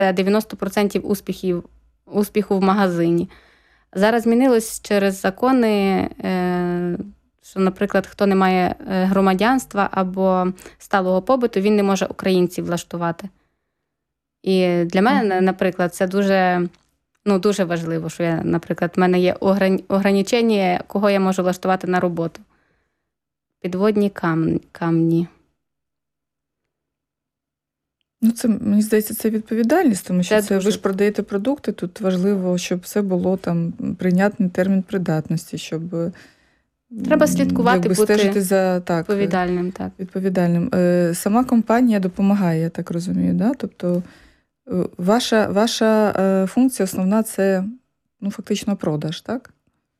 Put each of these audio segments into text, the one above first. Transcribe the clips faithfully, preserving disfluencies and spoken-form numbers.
дев'яносто відсотків успіхів, успіху в магазині. Зараз змінилось через закони, що, наприклад, хто не має громадянства або сталого побуту, він не може українців влаштувати. І для мене, наприклад, це дуже, ну, дуже важливо, що я, наприклад, в мене є ограничення, кого я можу влаштувати на роботу. Підводні камні. камні. Ну, це, мені здається, це відповідальність, тому що це, це ви ж продаєте продукти, тут важливо, щоб все було там прийнятний термін придатності, щоб треба слідкувати, якби, бути стежити за, так, відповідальним. Так. відповідальним. Сама компанія допомагає, я так розумію, да? Тобто ваша, ваша функція основна – це, ну, фактично продаж, так?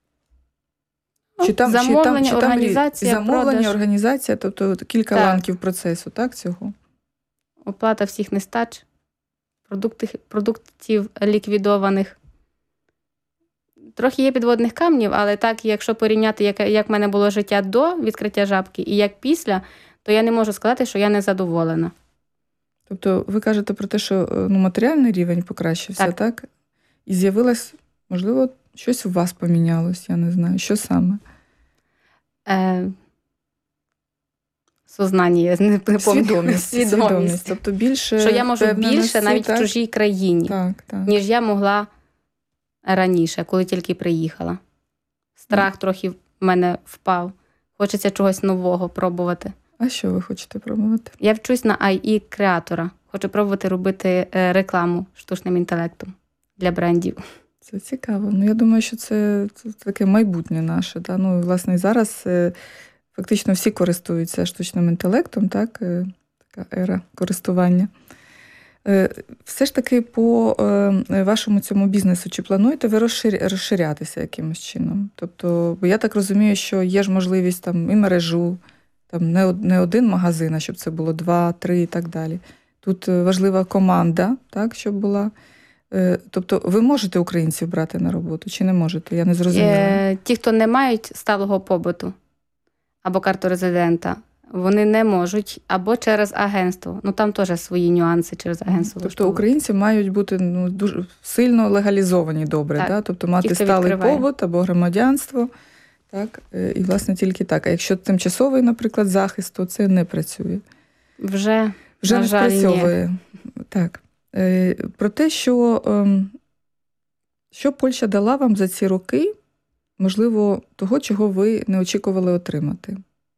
Чи там, замовлення, чи там, організація, чи там, замовлення, продаж. організація, тобто кілька так. ланків процесу, так, цього? Оплата всіх нестач, продукти, продуктів ліквідованих. Трохи є підводних камнів, але так, якщо порівняти, як, як в мене було життя до відкриття Жабки і як після, то я не можу сказати, що я не задоволена. Тобто ви кажете про те, що, ну, матеріальний рівень покращився, так? так? І з'явилось, можливо, щось у вас помінялось, я не знаю. Що саме? Е... Сознання, я не пам'ятаю. Свідомість. Свідомість. Свідомість. Тобто більше, що я можу більше навіть так? в чужій країні, так, так. ніж я могла раніше, коли тільки приїхала. Страх так. трохи в мене впав. Хочеться чогось нового пробувати. А що ви хочете пробувати? Я вчусь на ай і-креатора. Хочу пробувати робити рекламу штучним інтелектом для брендів. Це цікаво. Ну, я думаю, що це, це таке майбутнє наше. Да? Ну, і, власне, і зараз фактично всі користуються штучним інтелектом, так? Така ера користування. Все ж таки по вашому цьому бізнесу, чи плануєте ви розширятися якимось чином? Тобто, бо я так розумію, що є ж можливість там і мережу, там не один магазин, а щоб це було два, три і так далі. Тут важлива команда, так, щоб була. Тобто ви можете українців брати на роботу чи не можете? Я не зрозуміла. Ті, хто не мають сталого побуту або карту резидента, вони не можуть, або через агентство. Ну, там теж свої нюанси через агентство. Тобто українці мають бути, ну, дуже сильно легалізовані добре, так? Да? Тобто мати сталий побут або громадянство. Так? І, власне, тільки так. А якщо тимчасовий, наприклад, захист, то це не працює. Вже, Вже на не жаль, спрацьовує. Ні. Так. Про те, що, що Польща дала вам за ці роки, можливо, того, чого ви не очікували отримати.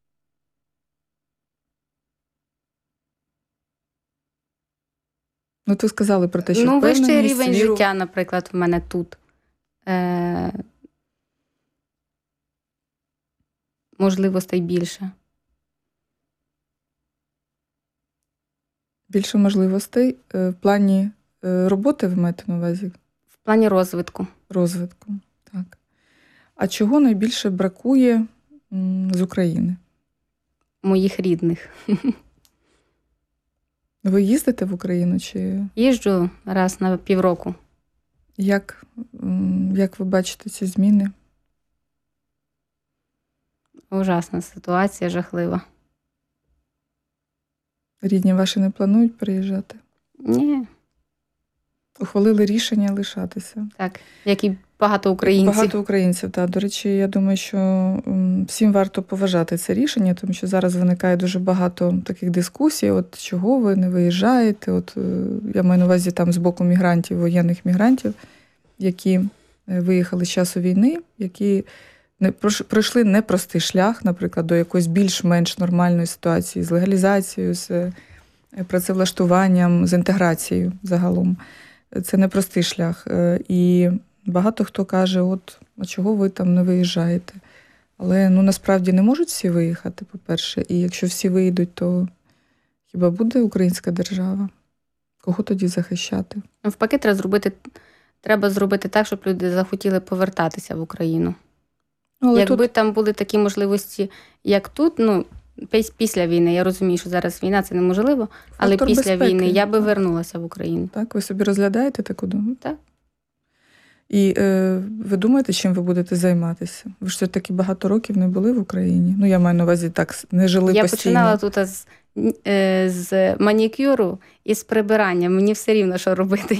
Ну, ви сказали про те, що ну, впевненість, вищий рівень віру... життя, наприклад, в мене тут. Е... Можливостей більше. Більше можливостей в плані роботи ви маєте на увазі? В плані розвитку. Розвитку, так. А чого найбільше бракує з України? Моїх рідних. Ви їздите в Україну? Чи... Їжджу раз на півроку. Як, як ви бачите ці зміни? Ужасна ситуація, жахлива. Рідні ваші не планують приїжджати? Ні. Ухвалили рішення лишатися. Так, як і багато українців. Багато українців, так. До речі, я думаю, що всім варто поважати це рішення, тому що зараз виникає дуже багато таких дискусій, от чого ви не виїжджаєте, от я маю на увазі там з боку мігрантів, воєнних мігрантів, які виїхали з часу війни, які не пройшли непростий шлях, наприклад, до якоїсь більш-менш нормальної ситуації з легалізацією, з працевлаштуванням, з інтеграцією загалом. Це непростий шлях. І багато хто каже, от, а чого ви там не виїжджаєте? Але, ну, насправді не можуть всі виїхати, по-перше. І якщо всі виїдуть, то хіба буде українська держава? Кого тоді захищати? Навпаки, треба зробити, треба зробити так, щоб люди захотіли повертатися в Україну. Але якби тут... там були такі можливості, як тут, ну, після війни, я розумію, що зараз війна, це неможливо, але Фактор після безпеки. війни я би вернулася в Україну. Так, ви собі розглядаєте таку думку? Так. І е, ви думаєте, чим ви будете займатися? Ви ж все-таки багато років не були в Україні. Ну, я маю на увазі, так, не жили я постійно. Я починала тут з, з манікюру і з прибирання. Мені все рівно, що робити.